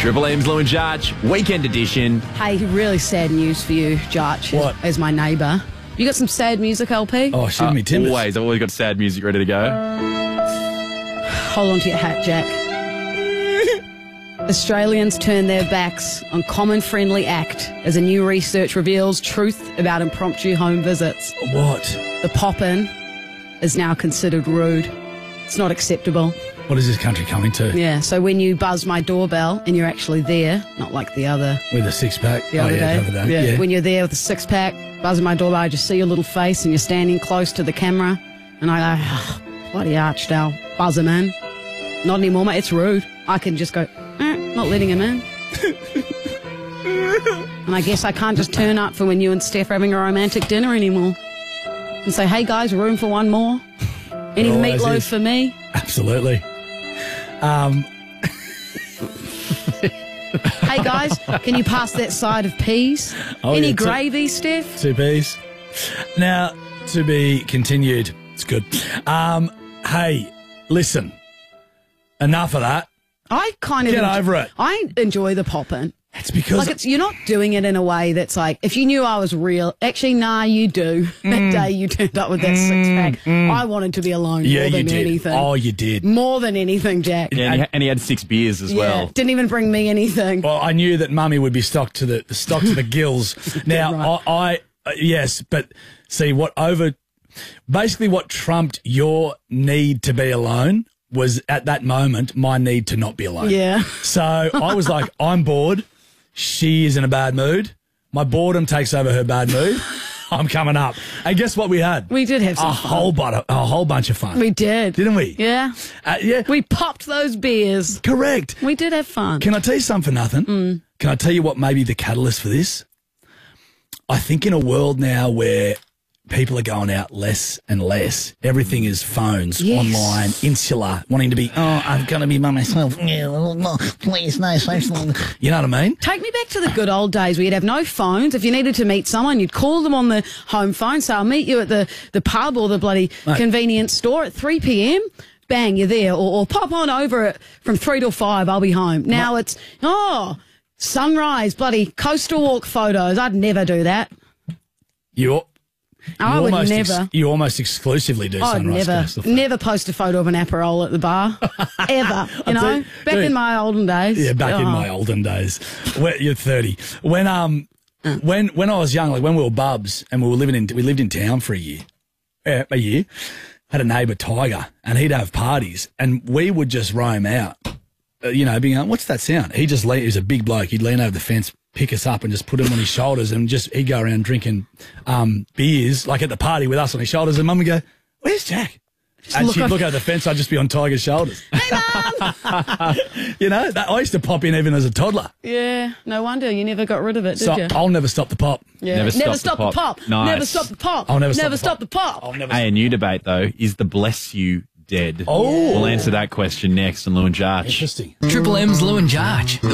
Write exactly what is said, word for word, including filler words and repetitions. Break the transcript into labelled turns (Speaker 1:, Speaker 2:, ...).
Speaker 1: Triple M's Lou and Jarch, weekend edition.
Speaker 2: Hey, really sad news for you, Jarch.
Speaker 3: What?
Speaker 2: As, as my neighbour. You got some sad music, L P?
Speaker 3: Oh, shoot me timbers.
Speaker 1: Always, I've always got sad music ready to go.
Speaker 2: Hold on to your hat, Jack. Australians turn their backs on common friendly act as a new research reveals truth about impromptu home visits.
Speaker 3: What?
Speaker 2: The pop-in is now considered rude. It's not acceptable.
Speaker 3: What is this country coming to?
Speaker 2: Yeah, so when you buzz my doorbell and you're actually there, not like the other
Speaker 3: With a six-pack?
Speaker 2: the
Speaker 3: oh,
Speaker 2: other
Speaker 3: yeah,
Speaker 2: day.
Speaker 3: cover that.
Speaker 2: Yeah.
Speaker 3: Yeah.
Speaker 2: When you're there with a six-pack, buzzing my doorbell, I just see your little face and you're standing close to the camera, and I go, oh, bloody Archdale, buzz him in. Not anymore, mate. It's rude. I can just go, eh, not letting him in. And I guess I can't just turn up for when you and Steph are having a romantic dinner anymore and say, hey, guys, room for one more? Any
Speaker 3: always
Speaker 2: meatloaf
Speaker 3: is.
Speaker 2: for me?
Speaker 3: Absolutely. Um,
Speaker 2: Hey, guys, can you pass that side of peas?
Speaker 3: Oh,
Speaker 2: Any
Speaker 3: yeah, two-
Speaker 2: gravy, Steph?
Speaker 3: two P's. Now, to be continued. It's good. Um, hey, listen. Enough of that.
Speaker 2: I kind of
Speaker 3: Get
Speaker 2: enjoy,
Speaker 3: over it.
Speaker 2: I enjoy the pop-in.
Speaker 3: It's because...
Speaker 2: Like, it's, you're not doing it in a way that's like, if you knew I was real, actually, nah, you do.
Speaker 3: Mm.
Speaker 2: That day you turned up with that six-pack, I wanted to be alone
Speaker 3: yeah,
Speaker 2: more
Speaker 3: you
Speaker 2: than
Speaker 3: did.
Speaker 2: anything.
Speaker 3: Oh, you did.
Speaker 2: More than anything, Jack.
Speaker 1: Yeah, and, he, and he had six beers as
Speaker 2: Yeah,
Speaker 1: well.
Speaker 2: didn't even bring me anything.
Speaker 3: Well, I knew that Mummy would be stocked to the stocked to the gills. Now,
Speaker 2: right.
Speaker 3: I, I uh, yes, but see what over, basically what trumped your need to be alone was at that moment my need to not be alone.
Speaker 2: Yeah.
Speaker 3: So I was like, I'm bored. She is in a bad mood. My boredom takes over her bad mood. I'm coming up. And guess what we had?
Speaker 2: We did have some
Speaker 3: a
Speaker 2: fun.
Speaker 3: whole but a whole bunch of fun.
Speaker 2: We did.
Speaker 3: Didn't we?
Speaker 2: Yeah.
Speaker 3: Uh, yeah.
Speaker 2: We popped those beers.
Speaker 3: Correct.
Speaker 2: We did have fun.
Speaker 3: Can I tell you something for nothing?
Speaker 2: Mm.
Speaker 3: Can I tell you what may be the catalyst for this? I think in a world now where people are going out less and less, everything is phones,
Speaker 2: Yes.
Speaker 3: online, insular, wanting to be, oh, I'm going to be by myself. Please, no social. You know what I mean?
Speaker 2: Take me back to the good old days where you'd have no phones. If you needed to meet someone, you'd call them on the home phone. So I'll meet you at the, the pub or the bloody
Speaker 3: Mate.
Speaker 2: convenience store at three p.m. Bang, you're there. Or, or pop on over at, from three till five, I'll be home. Now it's, oh, sunrise, bloody coastal walk photos. I'd never do that.
Speaker 3: You,
Speaker 2: I
Speaker 3: you
Speaker 2: would
Speaker 3: almost ex-
Speaker 2: never.
Speaker 3: you almost exclusively do
Speaker 2: I'd
Speaker 3: sunrise
Speaker 2: never,
Speaker 3: coastal photos.
Speaker 2: never post a photo of an Aperol at the bar. Ever. You know?
Speaker 3: tell you-
Speaker 2: Back
Speaker 3: dude.
Speaker 2: in my olden days.
Speaker 3: Yeah, back in
Speaker 2: Oh.
Speaker 3: my olden days. When, you're thirty. When um, when when I was young, like when we were bubs and we were living in, we lived in town for a year, uh, a year. Had a neighbour Tiger, and he'd have parties, and we would just roam out. Uh, you know, being like, "What's that sound?" He just lean, he was a big bloke. He'd lean over the fence, pick us up, and just put him on his shoulders, and just he'd go around drinking um, beers, like at the party with us on his shoulders. And Mum would go, "Where's Jack?" And
Speaker 2: look
Speaker 3: she'd
Speaker 2: up-
Speaker 3: look over the fence. I'd just be on Tiger's shoulders.
Speaker 2: Hey, Mum!
Speaker 3: You know, that, I used to pop in even as a toddler.
Speaker 2: Yeah, no wonder you never got rid of it, did
Speaker 3: So
Speaker 2: you?
Speaker 3: I'll never stop the pop.
Speaker 2: Yeah.
Speaker 1: Never stop the
Speaker 2: stop the
Speaker 1: pop.
Speaker 2: pop.
Speaker 1: Nice.
Speaker 2: Never stop the pop.
Speaker 3: I'll never stop
Speaker 2: never
Speaker 3: the
Speaker 2: stop the pop.
Speaker 3: I'll never.
Speaker 1: Hey, a new debate, though, is the bless you dead?
Speaker 3: Oh.
Speaker 1: We'll answer that question next on Lou and Jarch.
Speaker 3: Interesting.
Speaker 4: Triple M's Lou and Jarch.